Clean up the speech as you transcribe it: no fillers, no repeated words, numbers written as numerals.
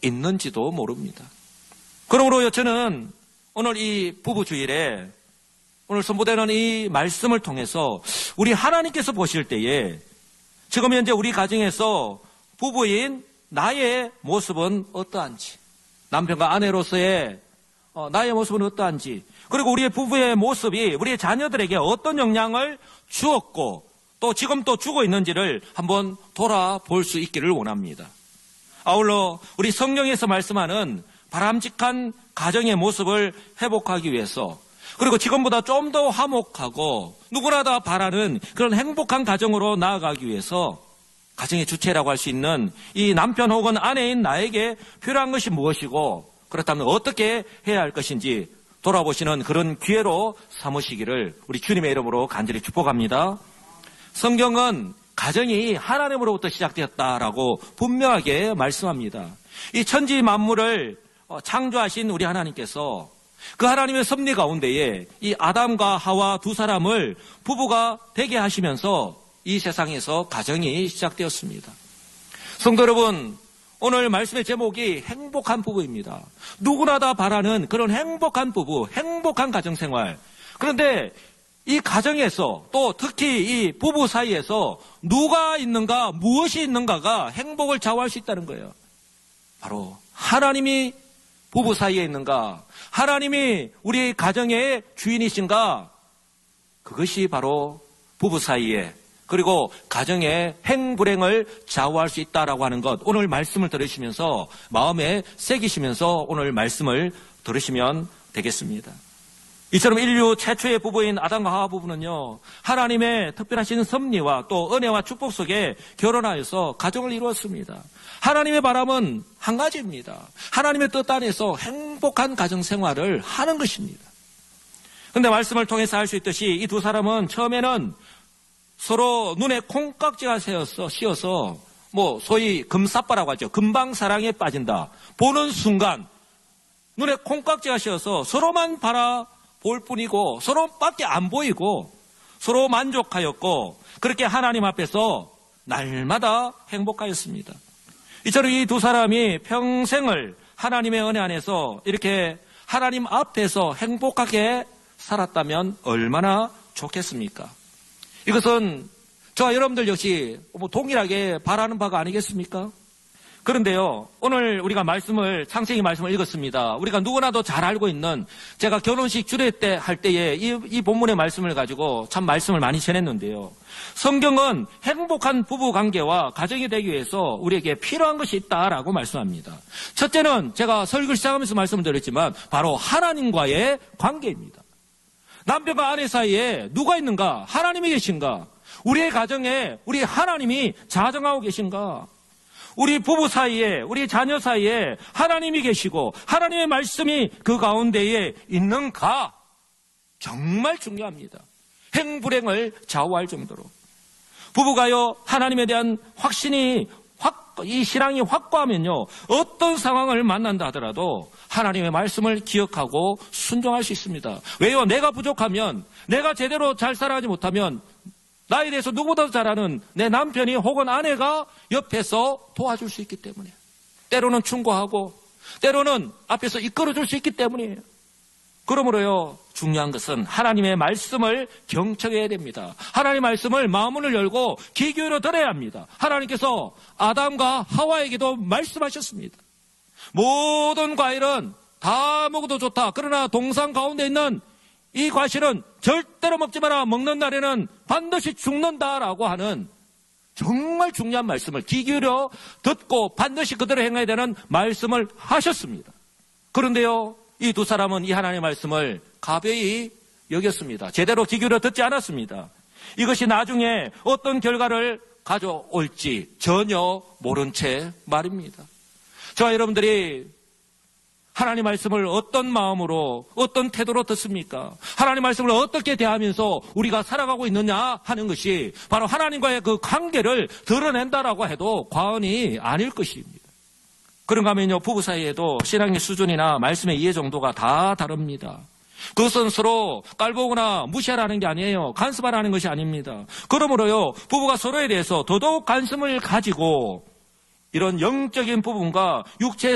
있는지도 모릅니다. 그러므로 저는 오늘 이 부부주일에 오늘 선포되는 이 말씀을 통해서 우리 하나님께서 보실 때에 지금 현재 우리 가정에서 부부인 나의 모습은 어떠한지, 남편과 아내로서의 나의 모습은 어떠한지, 그리고 우리의 부부의 모습이 우리의 자녀들에게 어떤 영향을 주었고 또 지금 또 주고 있는지를 한번 돌아볼 수 있기를 원합니다. 아울러 우리 성경에서 말씀하는 바람직한 가정의 모습을 회복하기 위해서, 그리고 지금보다 좀 더 화목하고 누구나 다 바라는 그런 행복한 가정으로 나아가기 위해서 가정의 주체라고 할 수 있는 이 남편 혹은 아내인 나에게 필요한 것이 무엇이고, 그렇다면 어떻게 해야 할 것인지 돌아보시는 그런 기회로 삼으시기를 우리 주님의 이름으로 간절히 축복합니다. 성경은 가정이 하나님으로부터 시작되었다라고 분명하게 말씀합니다. 이 천지 만물을 창조하신 우리 하나님께서 그 하나님의 섭리 가운데에 이 아담과 하와 두 사람을 부부가 되게 하시면서 이 세상에서 가정이 시작되었습니다. 성도 여러분, 오늘 말씀의 제목이 행복한 부부입니다. 누구나 다 바라는 그런 행복한 부부, 행복한 가정생활. 그런데 이 가정에서 또 특히 이 부부 사이에서 누가 있는가, 무엇이 있는가가 행복을 좌우할 수 있다는 거예요. 바로 하나님이 부부 사이에 있는가, 하나님이 우리 가정의 주인이신가, 그것이 바로 부부 사이에 그리고 가정의 행불행을 좌우할 수 있다라고 하는 것, 오늘 말씀을 들으시면서 마음에 새기시면서 오늘 말씀을 들으시면 되겠습니다. 이처럼 인류 최초의 부부인 아담과 하와 부부는요, 하나님의 특별하신 섭리와 또 은혜와 축복 속에 결혼하여서 가정을 이루었습니다. 하나님의 바람은 한 가지입니다. 하나님의 뜻 안에서 행복한 가정 생활을 하는 것입니다. 그런데 말씀을 통해서 알 수 있듯이 이 두 사람은 처음에는 서로 눈에 콩깍지가 씌어서 소위 금사빠라고 하죠. 금방 사랑에 빠진다. 보는 순간 눈에 콩깍지가 씌어서 서로만 바라볼 뿐이고 서로밖에 안 보이고 서로 만족하였고 그렇게 하나님 앞에서 날마다 행복하였습니다. 이처럼 이 두 사람이 평생을 하나님의 은혜 안에서 이렇게 하나님 앞에서 행복하게 살았다면 얼마나 좋겠습니까? 이것은 저와 여러분들 역시 동일하게 바라는 바가 아니겠습니까? 그런데요, 오늘 우리가 창세기 말씀을 읽었습니다. 우리가 누구나도 잘 알고 있는, 제가 결혼식 주례 때 할 때에 이 본문의 말씀을 가지고 참 말씀을 많이 전했는데요. 성경은 행복한 부부 관계와 가정이 되기 위해서 우리에게 필요한 것이 있다라고 말씀합니다. 첫째는 제가 설교를 시작하면서 말씀을 드렸지만 바로 하나님과의 관계입니다. 남편과 아내 사이에 누가 있는가? 하나님이 계신가? 우리의 가정에 우리 하나님이 자정하고 계신가? 우리 부부 사이에, 우리 자녀 사이에 하나님이 계시고 하나님의 말씀이 그 가운데에 있는가? 정말 중요합니다. 행불행을 좌우할 정도로. 부부가요, 하나님에 대한 확신이 이 신앙이 확고하면요, 어떤 상황을 만난다 하더라도 하나님의 말씀을 기억하고 순종할 수 있습니다. 왜요? 내가 부족하면, 내가 제대로 잘 살아가지 못하면 나에 대해서 누구보다도 잘 아는 내 남편이 혹은 아내가 옆에서 도와줄 수 있기 때문에, 때로는 충고하고 때로는 앞에서 이끌어줄 수 있기 때문이에요. 그러므로요, 중요한 것은 하나님의 말씀을 경청해야 됩니다. 하나님의 말씀을 마음문을 열고 귀 기울여 들어야 합니다. 하나님께서 아담과 하와에게도 말씀하셨습니다. 모든 과일은 다 먹어도 좋다. 그러나 동산 가운데 있는 이 과실은 절대로 먹지 마라. 먹는 날에는 반드시 죽는다라고 하는 정말 중요한 말씀을 귀 기울여 듣고 반드시 그대로 행해야 되는 말씀을 하셨습니다. 그런데요, 이 두 사람은 이 하나님의 말씀을 가벼이 여겼습니다. 제대로 귀 기울여 듣지 않았습니다. 이것이 나중에 어떤 결과를 가져올지 전혀 모른 채 말입니다. 저와 여러분들이 하나님 말씀을 어떤 마음으로, 어떤 태도로 듣습니까? 하나님 말씀을 어떻게 대하면서 우리가 살아가고 있느냐 하는 것이 바로 하나님과의 그 관계를 드러낸다라고 해도 과언이 아닐 것입니다. 그런가 하면요, 부부 사이에도 신앙의 수준이나 말씀의 이해 정도가 다 다릅니다. 그것은 서로 깔보거나 무시하라는 게 아니에요. 간섭하라는 것이 아닙니다. 그러므로요, 부부가 서로에 대해서 더더욱 관심을 가지고 이런 영적인 부분과 육체의